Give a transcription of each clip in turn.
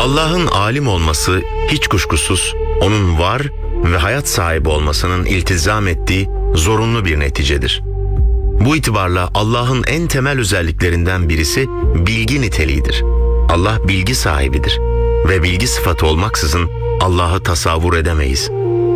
Allah'ın alim olması hiç kuşkusuz onun var ve hayat sahibi olmasının iltizam ettiği zorunlu bir neticedir. Bu itibarla Allah'ın en temel özelliklerinden birisi bilgi niteliğidir. Allah bilgi sahibidir ve bilgi sıfatı olmaksızın Allah'ı tasavvur edemeyiz.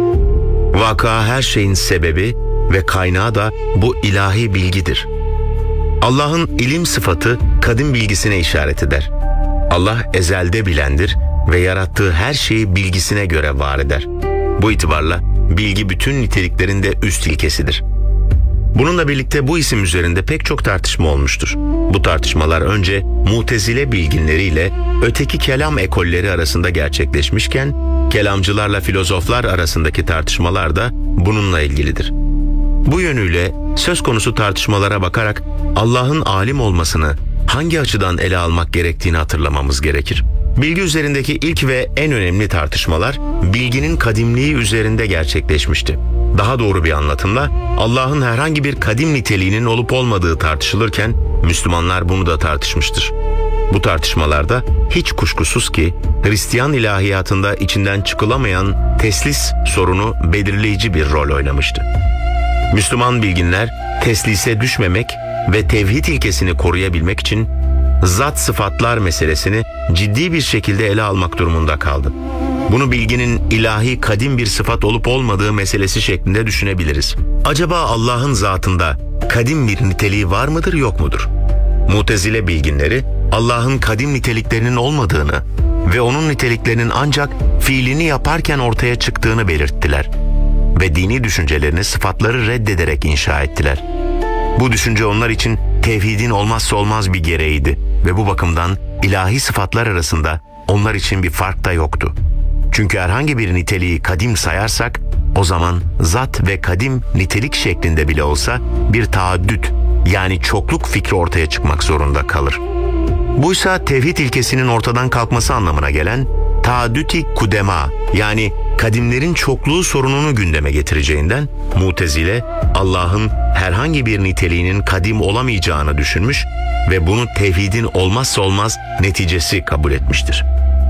Vaka her şeyin sebebi ve kaynağı da bu ilahi bilgidir. Allah'ın ilim sıfatı kadim bilgisine işaret eder. Allah ezelde bilendir ve yarattığı her şeyi bilgisine göre var eder. Bu itibarla bilgi bütün niteliklerin de üst ilkesidir. Bununla birlikte bu isim üzerinde pek çok tartışma olmuştur. Bu tartışmalar önce Mutezile bilginleriyle öteki kelam ekolleri arasında gerçekleşmişken, kelamcılarla filozoflar arasındaki tartışmalar da bununla ilgilidir. Bu yönüyle söz konusu tartışmalara bakarak Allah'ın alim olmasını hangi açıdan ele almak gerektiğini hatırlamamız gerekir. Bilgi üzerindeki ilk ve en önemli tartışmalar bilginin kadimliği üzerinde gerçekleşmişti. Daha doğru bir anlatımla Allah'ın herhangi bir kadim niteliğinin olup olmadığı tartışılırken Müslümanlar bunu da tartışmıştır. Bu tartışmalarda hiç kuşkusuz ki Hristiyan ilahiyatında içinden çıkılamayan teslis sorunu belirleyici bir rol oynamıştı. Müslüman bilginler teslise düşmemek ve tevhid ilkesini koruyabilmek için zat sıfatlar meselesini ciddi bir şekilde ele almak durumunda kaldı. Bunu bilginin ilahi kadim bir sıfat olup olmadığı meselesi şeklinde düşünebiliriz. Acaba Allah'ın zatında kadim bir niteliği var mıdır yok mudur? Mutezile bilginleri Allah'ın kadim niteliklerinin olmadığını ve onun niteliklerinin ancak fiilini yaparken ortaya çıktığını belirttiler ve dini düşüncelerini sıfatları reddederek inşa ettiler. Bu düşünce onlar için tevhidin olmazsa olmaz bir gereğiydi ve bu bakımdan ilahi sıfatlar arasında onlar için bir fark da yoktu. Çünkü herhangi bir niteliği kadim sayarsak o zaman zat ve kadim nitelik şeklinde bile olsa bir taaddüt yani çokluk fikri ortaya çıkmak zorunda kalır. Buysa tevhid ilkesinin ortadan kalkması anlamına gelen taaddüti kudema yani kadimlerin çokluğu sorununu gündeme getireceğinden Mutezile Allah'ın herhangi bir niteliğinin kadim olamayacağını düşünmüş ve bunu tevhidin olmazsa olmaz neticesi kabul etmiştir.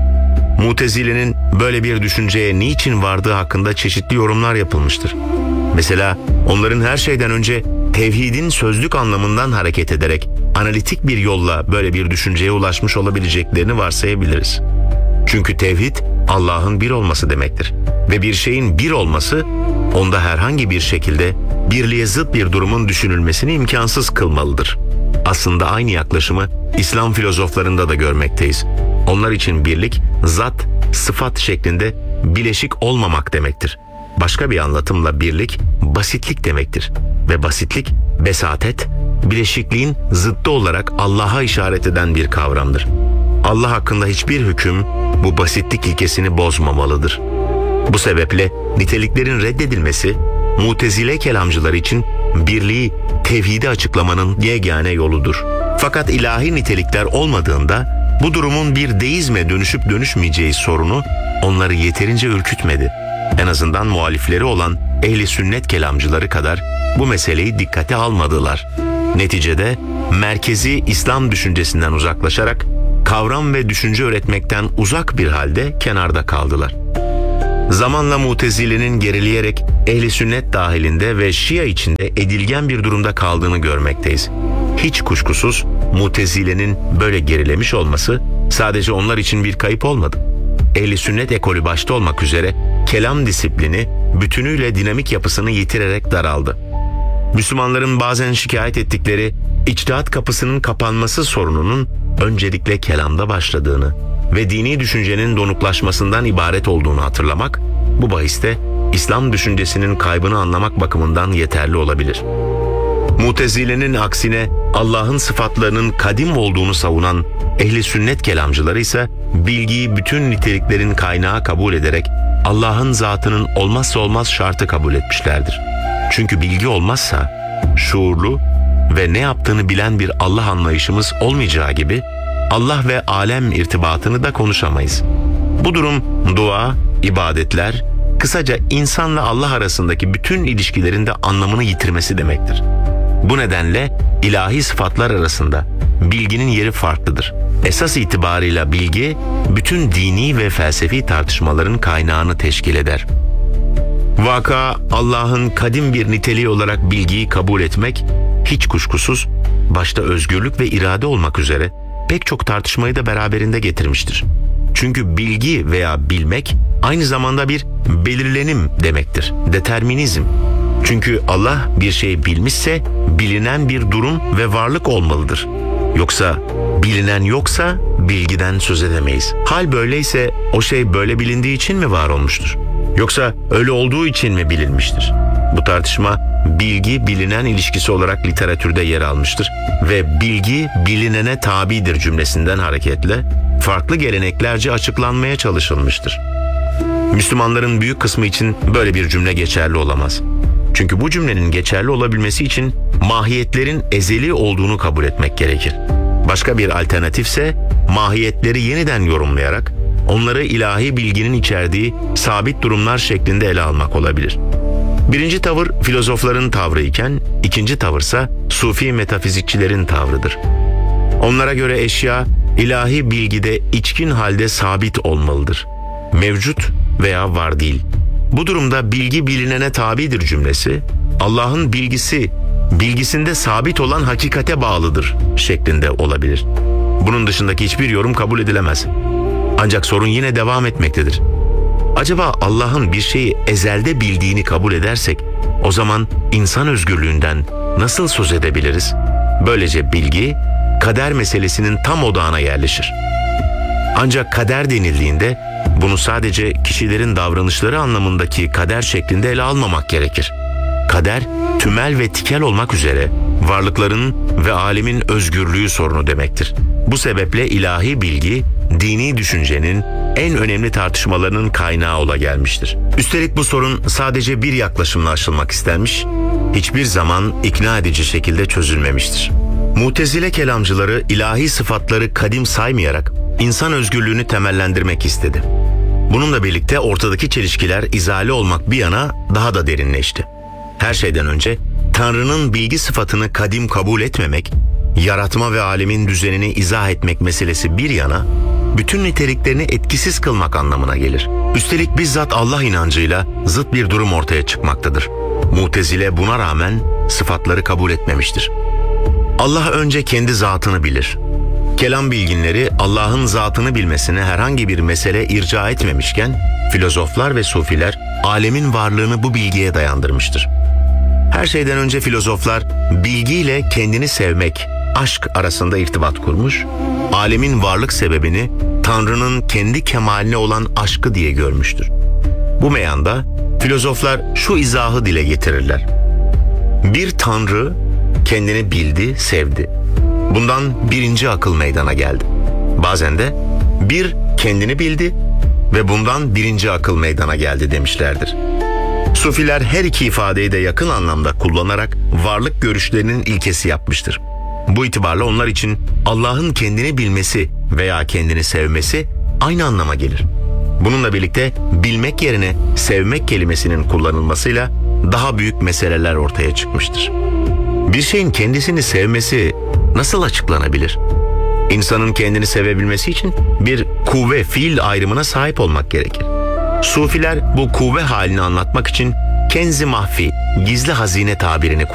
Mutezile'nin böyle bir düşünceye niçin vardığı hakkında çeşitli yorumlar yapılmıştır. Mesela onların her şeyden önce tevhidin sözlük anlamından hareket ederek analitik bir yolla böyle bir düşünceye ulaşmış olabileceklerini varsayabiliriz. Çünkü tevhid Allah'ın bir olması demektir ve bir şeyin bir olması onda herhangi bir şekilde birliğe zıt bir durumun düşünülmesini imkansız kılmalıdır. Aslında aynı yaklaşımı İslam filozoflarında da görmekteyiz. Onlar için birlik, zat, sıfat şeklinde bileşik olmamak demektir. Başka bir anlatımla birlik, basitlik demektir. Ve basitlik, besatet, bileşikliğin zıttı olarak Allah'a işaret eden bir kavramdır. Allah hakkında hiçbir hüküm bu basitlik ilkesini bozmamalıdır. Bu sebeple niteliklerin reddedilmesi, Mutezile kelamcıları için birliği, tevhidi açıklamanın yegane yoludur. Fakat ilahi nitelikler olmadığında bu durumun bir deizme dönüşüp dönüşmeyeceği sorunu onları yeterince ürkütmedi. En azından muhalifleri olan ehli sünnet kelamcıları kadar bu meseleyi dikkate almadılar. Neticede merkezi İslam düşüncesinden uzaklaşarak kavram ve düşünce öğretmekten uzak bir halde kenarda kaldılar. Zamanla Mutezile'nin gerileyerek ehli sünnet dahilinde ve Şia içinde edilgen bir durumda kaldığını görmekteyiz. Hiç kuşkusuz Mutezile'nin böyle gerilemiş olması sadece onlar için bir kayıp olmadı. Ehli sünnet ekolü başta olmak üzere kelam disiplini bütünüyle dinamik yapısını yitirerek daraldı. Müslümanların bazen şikayet ettikleri içtihat kapısının kapanması sorununun öncelikle kelamda başladığını ve dini düşüncenin donuklaşmasından ibaret olduğunu hatırlamak, bu bahiste İslam düşüncesinin kaybını anlamak bakımından yeterli olabilir. Mutezile'nin aksine Allah'ın sıfatlarının kadim olduğunu savunan ehli sünnet kelamcıları ise bilgiyi bütün niteliklerin kaynağı kabul ederek Allah'ın zatının olmazsa olmaz şartı kabul etmişlerdir. Çünkü bilgi olmazsa şuurlu ve ne yaptığını bilen bir Allah anlayışımız olmayacağı gibi Allah ve alem irtibatını da konuşamayız. Bu durum dua, ibadetler, kısaca insanla Allah arasındaki bütün ilişkilerin de anlamını yitirmesi demektir. Bu nedenle ilahi sıfatlar arasında bilginin yeri farklıdır. Esas itibarıyla bilgi, bütün dini ve felsefi tartışmaların kaynağını teşkil eder. Vaka, Allah'ın kadim bir niteliği olarak bilgiyi kabul etmek, hiç kuşkusuz, başta özgürlük ve irade olmak üzere pek çok tartışmayı da beraberinde getirmiştir. Çünkü bilgi veya bilmek aynı zamanda bir belirlenim demektir, determinizm. Çünkü Allah bir şeyi bilmişse bilinen bir durum ve varlık olmalıdır. Yoksa bilinen yoksa bilgiden söz edemeyiz. Hal böyleyse o şey böyle bilindiği için mi var olmuştur? Yoksa öyle olduğu için mi bilinmiştir? Bu tartışma bilgi bilinen ilişkisi olarak literatürde yer almıştır ve bilgi bilinene tabidir cümlesinden hareketle farklı geleneklerce açıklanmaya çalışılmıştır. Müslümanların büyük kısmı için böyle bir cümle geçerli olamaz. Çünkü bu cümlenin geçerli olabilmesi için mahiyetlerin ezeli olduğunu kabul etmek gerekir. Başka bir alternatifse mahiyetleri yeniden yorumlayarak onları ilahi bilginin içerdiği sabit durumlar şeklinde ele almak olabilir. Birinci tavır filozofların tavrı iken ikinci tavırsa sufi metafizikçilerin tavrıdır. Onlara göre eşya ilahi bilgide içkin halde sabit olmalıdır. Mevcut veya var değil. Bu durumda bilgi bilinene tabidir cümlesi, Allah'ın bilgisinde sabit olan hakikate bağlıdır şeklinde olabilir. Bunun dışındaki hiçbir yorum kabul edilemez. Ancak sorun yine devam etmektedir. Acaba Allah'ın bir şeyi ezelde bildiğini kabul edersek, o zaman insan özgürlüğünden nasıl söz edebiliriz? Böylece bilgi, kader meselesinin tam odağına yerleşir. Ancak kader denildiğinde, bunu sadece kişilerin davranışları anlamındaki kader şeklinde ele almamak gerekir. Kader, tümel ve tikel olmak üzere varlıkların ve alemin özgürlüğü sorunu demektir. Bu sebeple ilahi bilgi, dini düşüncenin en önemli tartışmalarının kaynağı ola gelmiştir. Üstelik bu sorun sadece bir yaklaşımla aşılmak istenmiş, hiçbir zaman ikna edici şekilde çözülmemiştir. Mutezile kelamcıları ilahi sıfatları kadim saymayarak insan özgürlüğünü temellendirmek istedi. Bununla birlikte ortadaki çelişkiler izale olmak bir yana daha da derinleşti. Her şeyden önce Tanrı'nın bilgi sıfatını kadim kabul etmemek, yaratma ve alemin düzenini izah etmek meselesi bir yana, bütün niteliklerini etkisiz kılmak anlamına gelir. Üstelik bizzat Allah inancıyla zıt bir durum ortaya çıkmaktadır. Mutezile buna rağmen sıfatları kabul etmemiştir. Allah önce kendi zatını bilir. Kelam bilginleri Allah'ın zatını bilmesine herhangi bir mesele irca etmemişken, filozoflar ve sufiler alemin varlığını bu bilgiye dayandırmıştır. Her şeyden önce filozoflar bilgiyle kendini sevmek, aşk arasında irtibat kurmuş, alemin varlık sebebini Tanrı'nın kendi kemaline olan aşkı diye görmüştür. Bu meyanda filozoflar şu izahı dile getirirler. Bir Tanrı kendini bildi, sevdi. Bundan birinci akıl meydana geldi. Bazen de bir kendini bildi ve bundan birinci akıl meydana geldi demişlerdir. Sufiler her iki ifadeyi de yakın anlamda kullanarak varlık görüşlerinin ilkesi yapmıştır. Bu itibarla onlar için Allah'ın kendini bilmesi veya kendini sevmesi aynı anlama gelir. Bununla birlikte bilmek yerine sevmek kelimesinin kullanılmasıyla daha büyük meseleler ortaya çıkmıştır. Bir şeyin kendisini sevmesi nasıl açıklanabilir? İnsanın kendini sevebilmesi için bir kuvve fiil ayrımına sahip olmak gerekir. Sufiler bu kuvve halini anlatmak için kenz-i mahfi, gizli hazine tabirini